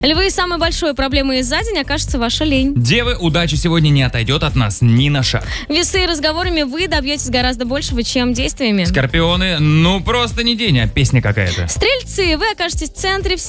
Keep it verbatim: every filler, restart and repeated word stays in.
Львы, самой большой проблемой за день окажется ваша лень. Девы, удача сегодня не отойдет от нас ни на шаг. Весы, разговорами вы добьетесь гораздо большего, чем действиями. Скорпионы, ну просто не день, а песня какая-то. Стрельцы, вы окажетесь в центре всего.